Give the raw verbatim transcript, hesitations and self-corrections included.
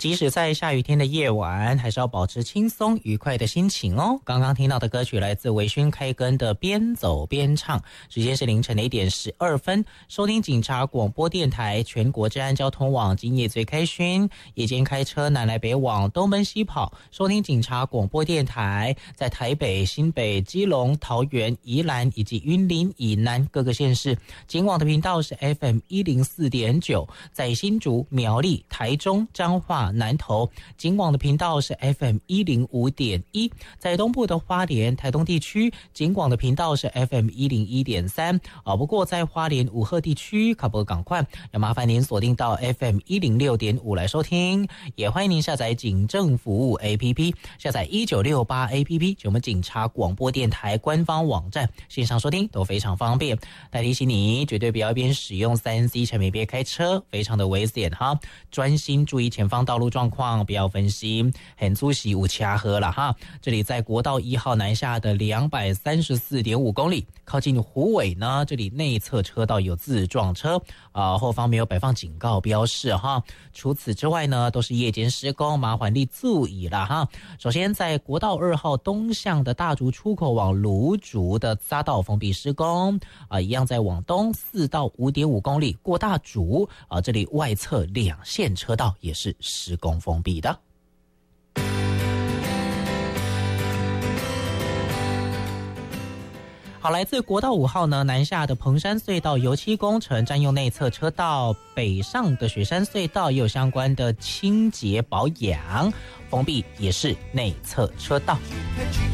即使在下雨天的夜晚，还是要保持轻松愉快的心情哦。刚刚听到的歌曲来自微醺开根的边走边唱，时间是凌晨的一点十二分。收听警察广播电台全国治安交通网，今夜最开勋，夜间开车南来北往，东奔西跑，收听警察广播电台，在台北、新北、基隆、桃园、宜兰以及云林以南各个县市，警广的频道是 F M 一零四点九，在新竹、苗栗、台中、彰化、南投，警广的频道是 F M 一零五点一，在东部的花莲、台东地区，警广的频道是 F M 一零一点三。啊，不过在花莲武鹤地区，可不赶快要麻烦您锁定到 F M 一零六点五来收听，也欢迎您下载警政服务 A P P， 下载一九六八 A P P， 就我们警察广播电台官方网站，线上收听都非常方便。但提醒你，绝对不要一边使用 三 C 产品边开车，非常的危险哈，专心注意前方道路状况，不要分心，很出席无掐喝了哈。这里在国道一号南下的两百三十四点五公里，靠近虎尾呢，这里内侧车道有自撞车，呃，后方没有摆放警告标示哈。除此之外呢，都是夜间施工，麻烦你注意了哈。首先在国道二号东向的大竹出口往芦竹的匝道封闭施工，啊、呃，一样在往东四到五点五公里过大竹，啊、呃，这里外侧两线车道也是施工封闭的。好，来自国道五号呢南下的彭山隧道油漆工程占用内侧车道，北上的雪山隧道也有相关的清洁保养，封闭也是内侧车道。